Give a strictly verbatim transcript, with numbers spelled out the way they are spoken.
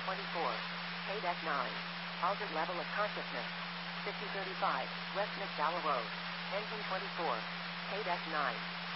twenty-four. Paid F nine. Altered level of consciousness. fifty thirty-five, West McDowell Road. Engine twenty-four. Paid F nine.